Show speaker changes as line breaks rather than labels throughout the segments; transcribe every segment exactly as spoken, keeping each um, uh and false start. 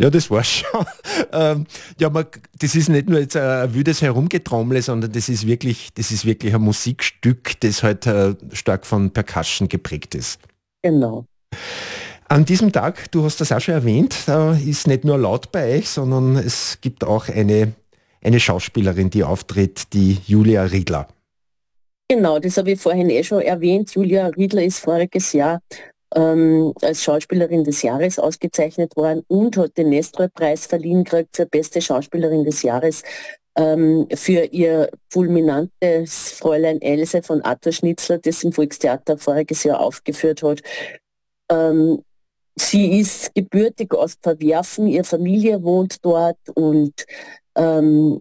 Ja, das war's schon. ähm, ja, man, das ist nicht nur jetzt ein wildes Herumgetrommel, sondern das ist wirklich, das ist wirklich ein Musikstück, das halt äh, stark von Percussion geprägt ist.
Genau.
An diesem Tag, du hast das auch schon erwähnt, da ist nicht nur laut bei euch, sondern es gibt auch eine, eine Schauspielerin, die auftritt, die Julia Riedler.
Genau, das habe ich vorhin eh schon erwähnt. Julia Riedler ist voriges Jahr ähm, als Schauspielerin des Jahres ausgezeichnet worden und hat den Nestroy-Preis verliehen gekriegt für beste Schauspielerin des Jahres ähm, für ihr fulminantes Fräulein Else von Arthur Schnitzler, das im Volkstheater voriges Jahr aufgeführt hat. Ähm, sie ist gebürtig aus Verwerfen, ihre Familie wohnt dort und ähm,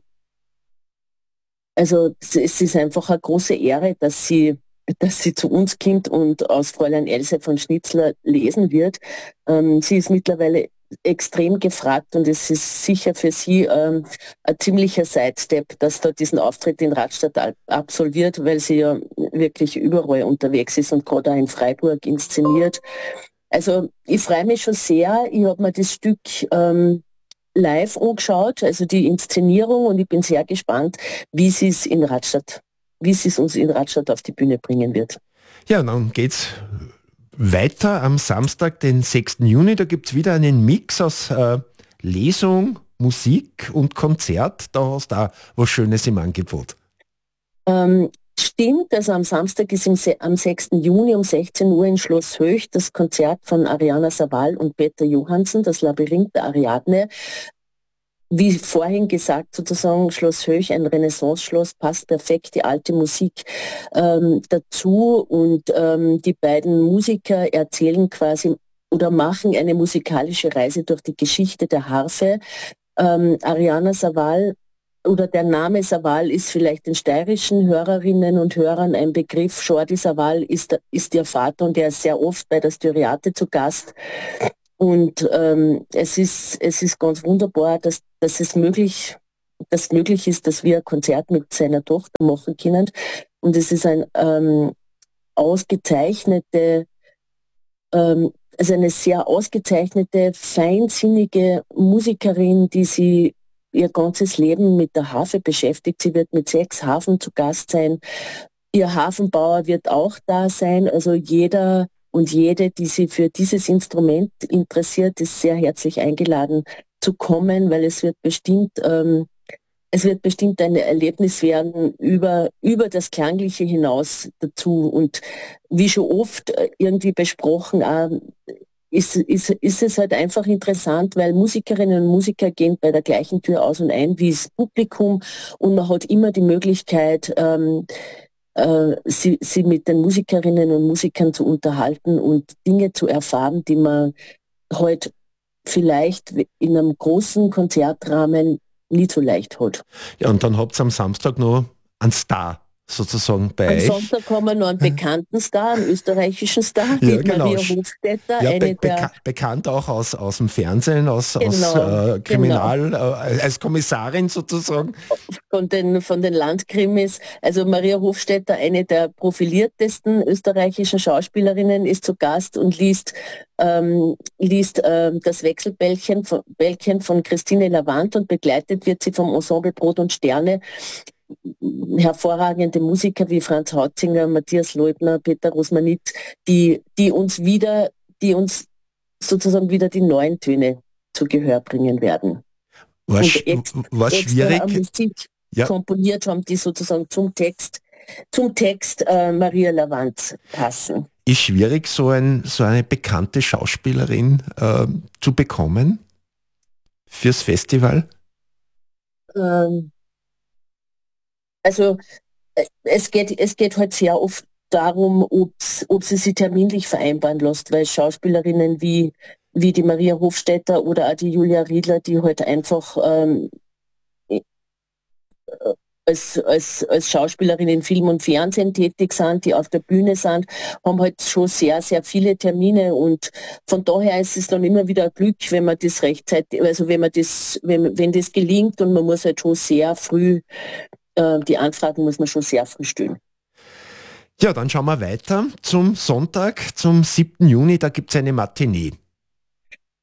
also es ist einfach eine große Ehre, dass sie, dass sie zu uns kommt und aus Fräulein Else von Schnitzler lesen wird. Ähm, sie ist mittlerweile extrem gefragt und es ist sicher für sie ähm, ein ziemlicher Sidestep, dass da diesen Auftritt in Radstadt absolviert, weil sie ja wirklich überall unterwegs ist und gerade auch in Freiburg inszeniert. Also ich freue mich schon sehr. Ich habe mir das Stück ähm, live angeschaut, also die Inszenierung, und ich bin sehr gespannt, wie sie es in Radstadt, wie sie es uns in Radstadt auf die Bühne bringen wird.
Ja, dann geht's weiter am Samstag, den sechsten Juni. Da gibt es wieder einen Mix aus äh, Lesung, Musik und Konzert. Da hast du auch was Schönes im Angebot.
Ähm, stimmt, also am Samstag ist im Se- am sechsten Juni um sechzehn Uhr in Schloss Höch das Konzert von Ariana Saval und Peter Johansen, das Labyrinth der Ariadne. Wie vorhin gesagt, sozusagen Schloss Höch, ein Renaissance-Schloss, passt perfekt die alte Musik ähm, dazu, und ähm, die beiden Musiker erzählen quasi oder machen eine musikalische Reise durch die Geschichte der Harfe. Ähm, Ariana Saval oder der Name Saval ist vielleicht den steirischen Hörerinnen und Hörern ein Begriff. Jordi Saval ist, ist ihr Vater und er ist sehr oft bei der Styriate zu Gast. Und ähm, es ist es ist ganz wunderbar, dass, dass es möglich, dass möglich ist, dass wir ein Konzert mit seiner Tochter machen können. Und es ist ein ähm, ausgezeichnete, ähm, also eine sehr ausgezeichnete, feinsinnige Musikerin, die sie ihr ganzes Leben mit der Harfe beschäftigt. Sie wird mit sechs Harfen zu Gast sein. Ihr Hafenbauer wird auch da sein. Also jeder und jede, die sich für dieses Instrument interessiert, ist sehr herzlich eingeladen zu kommen, weil es wird bestimmt, ähm, es wird bestimmt ein Erlebnis werden über, über das Klangliche hinaus dazu. Und wie schon oft äh, irgendwie besprochen, äh, ist, ist, ist es halt einfach interessant, weil Musikerinnen und Musiker gehen bei der gleichen Tür aus und ein wie das Publikum, und man hat immer die Möglichkeit, ähm, äh, sie, sie mit den Musikerinnen und Musikern zu unterhalten und Dinge zu erfahren, die man heute vielleicht in einem großen Konzertrahmen nie so leicht hat.
Ja, und dann habt ihr am Samstag noch einen Star sozusagen
Am
bei euch.
Sonntag haben wir noch einen bekannten Star, einen österreichischen Star, die
Ja, genau.
Maria Hofstetter,
Ja, be
eine der,
beka bekannt auch aus, aus dem Fernsehen, aus, aus
genau,
äh,
genau,
Kriminal, äh, als Kommissarin sozusagen.
von den, von den Landkrimis. Also Maria Hofstetter, eine der profiliertesten österreichischen Schauspielerinnen, ist zu Gast und liest, ähm, liest ähm, das Wechselbällchen von, Bällchen von Christine Lavant, und begleitet wird sie vom Ensemble Brot und Sterne. Hervorragende Musiker wie Franz Hautzinger, Matthias Leubner, Peter Rosmanit, die, die uns wieder, die uns sozusagen wieder die neuen Töne zu Gehör bringen werden.
War,
Und
sch
ex,
war
extra
schwierig?
Musik
Ja,
komponiert haben, die sozusagen zum Text, zum Text äh, Maria Lavant passen.
ist schwierig, so, ein, so eine bekannte Schauspielerin äh, zu bekommen fürs Festival?
Ähm, also äh, es geht, es geht halt sehr oft darum, ob's, ob sie sich terminlich vereinbaren lässt, weil Schauspielerinnen wie, wie die Maria Hofstetter oder auch die Julia Riedler, die halt einfach ähm, als, als, als Schauspielerin in Film und Fernsehen tätig sind, die auf der Bühne sind, haben halt schon sehr, sehr viele Termine, und von daher ist es dann immer wieder ein Glück, wenn man das rechtzeitig, also wenn man das, wenn, wenn das gelingt, und man muss halt schon sehr früh, äh, die Anfragen muss man schon sehr früh stellen.
Ja, dann schauen wir weiter zum Sonntag, zum siebten Juni, da gibt es eine Matinee.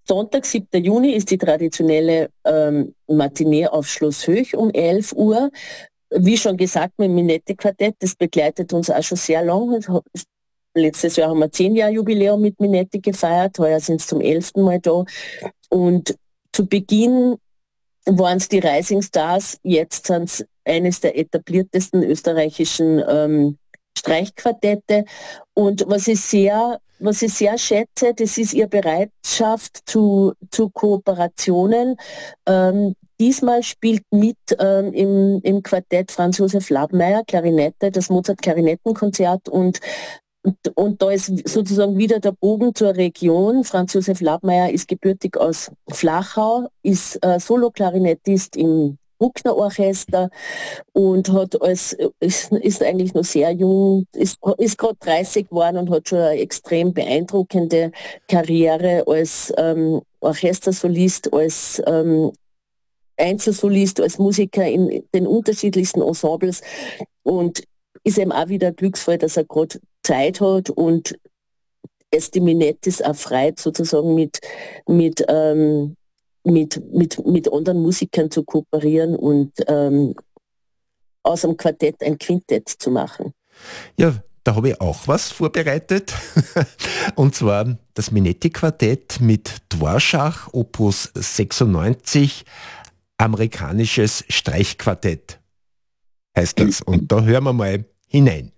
Sonntag, siebten Juni, ist die traditionelle ähm, Matinee auf Schloss Höch um elf Uhr. Wie schon gesagt, mit dem Minetti-Quartett, das begleitet uns auch schon sehr lang. Letztes Jahr haben wir zehn Jahre Jubiläum mit Minetti gefeiert, heuer sind es zum elften Mal da. Und zu Beginn waren es die Rising Stars, jetzt sind es eines der etabliertesten österreichischen ähm, Streichquartette. Und was ich sehr, was ich sehr schätze, das ist ihre Bereitschaft zu, zu Kooperationen. Ähm, diesmal spielt mit ähm, im, im Quartett Franz Josef Labmeier, Klarinette, das Mozart-Klarinettenkonzert und Und, und da ist sozusagen wieder der Bogen zur Region. Franz Josef Labmeier ist gebürtig aus Flachau, ist äh, Solo-Klarinettist im Bruckner Orchester und hat als, ist, ist eigentlich noch sehr jung, ist, ist gerade dreißig geworden und hat schon eine extrem beeindruckende Karriere als ähm, Orchestersolist, als ähm, Einzelsolist, als Musiker in den unterschiedlichsten Ensembles und ist eben auch wieder ein Glücksfall, dass er gerade Zeit hat und es die Minettis auch freut, sozusagen mit, mit, ähm, mit, mit, mit anderen Musikern zu kooperieren und ähm, aus einem Quartett ein Quintett zu machen.
Ja, da habe ich auch was vorbereitet. Und zwar das Minetti-Quartett mit Dvorak, Opus sechsundneunzig, amerikanisches Streichquartett heißt das. Und da hören wir mal hinein.